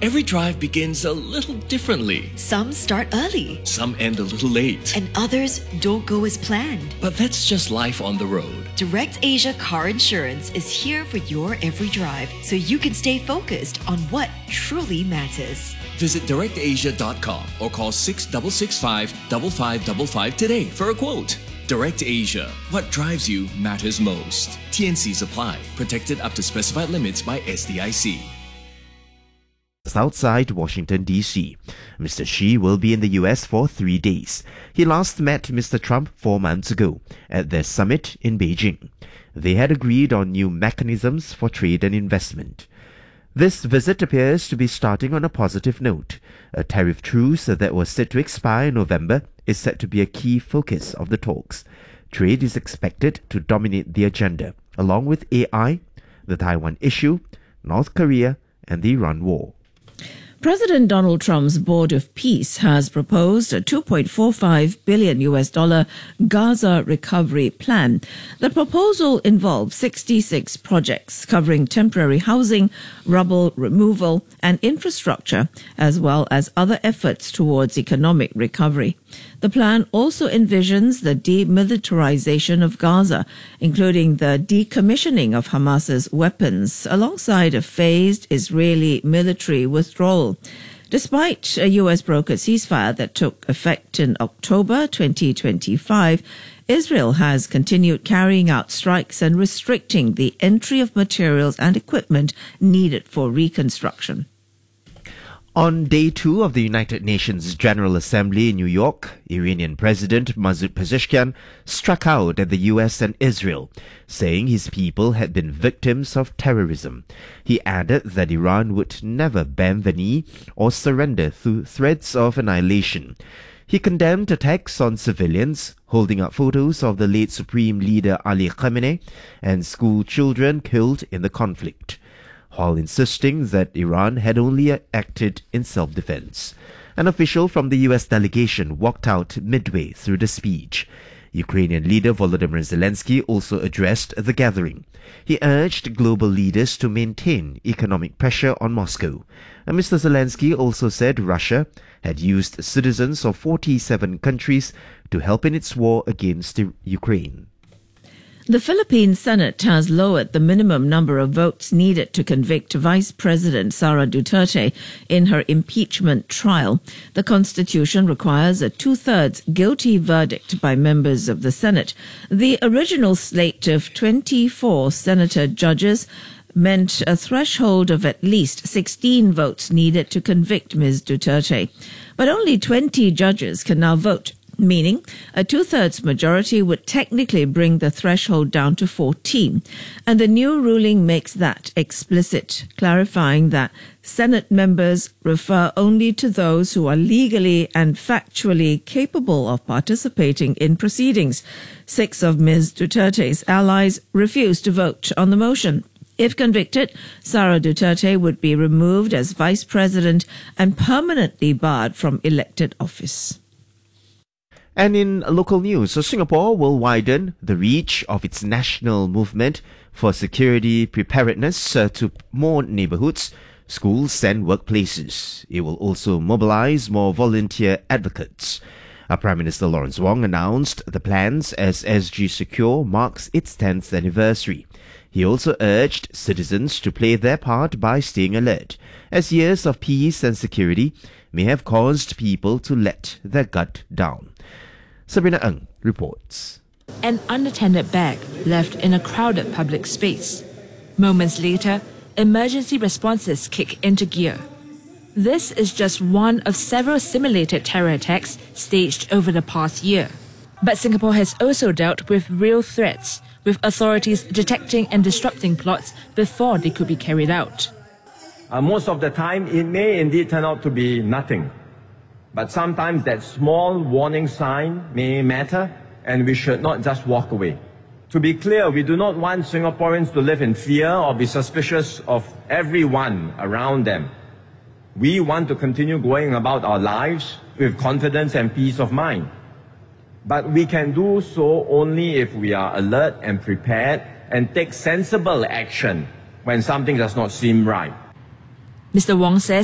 Every drive begins a little differently. Some start early, Some end a little late. and others don't go as planned. But that's just life on the road. Direct Asia Car Insurance is here for your every drive so you can stay focused on what truly matters. Visit directasia.com or call 6665-5555 today for a quote. Direct Asia. What drives you matters most. TNCs apply. Protected up to specified limits by SDIC. Outside Washington, D.C. Mr. Xi will be in the U.S. for 3 days. He last met Mr. Trump 4 months ago at their summit in Beijing. They had agreed on new mechanisms for trade and investment. This visit appears to be starting on a positive note. A tariff truce that was set to expire in November is set to be a key focus of the talks. Trade is expected to dominate the agenda, along with AI, the Taiwan issue, North Korea, and the Iran war. President Donald Trump's Board of Peace has proposed a $2.45 billion Gaza recovery plan. The proposal involves 66 projects covering temporary housing, rubble removal, and infrastructure, as well as other efforts towards economic recovery. The plan also envisions the demilitarization of Gaza, including the decommissioning of Hamas's weapons, alongside a phased Israeli military withdrawal. Despite a U.S. brokered ceasefire that took effect in October 2025, Israel has continued carrying out strikes and restricting the entry of materials and equipment needed for reconstruction. On day 2 of the United Nations General Assembly in New York, Iranian President Masoud Pezeshkian struck out at the US and Israel, saying his people had been victims of terrorism. He added that Iran would never bend the knee or surrender through threats of annihilation. He condemned attacks on civilians, holding up photos of the late Supreme Leader Ali Khamenei and school children killed in the conflict, while insisting that Iran had only acted in self-defense. An official from the U.S. delegation walked out midway through the speech. Ukrainian leader Volodymyr Zelensky also addressed the gathering. He urged global leaders to maintain economic pressure on Moscow. And Mr. Zelensky also said Russia had used citizens of 47 countries to help in its war against Ukraine. The Philippine Senate has lowered the minimum number of votes needed to convict Vice President Sara Duterte in her impeachment trial. The Constitution requires a 2/3 guilty verdict by members of the Senate. The original slate of 24 senator judges meant a threshold of at least 16 votes needed to convict Ms. Duterte. But only 20 judges can now vote, meaning a 2/3 majority would technically bring the threshold down to 14. And the new ruling makes that explicit, clarifying that Senate members refer only to those who are legally and factually capable of participating in proceedings. 6 of Ms. Duterte's allies refused to vote on the motion. If convicted, Sara Duterte would be removed as vice president and permanently barred from elected office. And in local news, Singapore will widen the reach of its national movement for security preparedness to more neighborhoods, schools and workplaces. It will also mobilize more volunteer advocates. Prime Minister Lawrence Wong announced the plans as SG Secure marks its 10th anniversary. He also urged citizens to play their part by staying alert, as years of peace and security may have caused people to let their guard down. Sabrina Ng reports. An unattended bag left in a crowded public space. Moments later, emergency responses kick into gear. This is just one of several simulated terror attacks staged over the past year. But Singapore has also dealt with real threats, with authorities detecting and disrupting plots before they could be carried out. Most of the time, it may indeed turn out to be nothing. But sometimes that small warning sign may matter, and we should not just walk away. To be clear, we do not want Singaporeans to live in fear or be suspicious of everyone around them. We want to continue going about our lives with confidence and peace of mind. But we can do so only if we are alert and prepared and take sensible action when something does not seem right. Mr. Wong says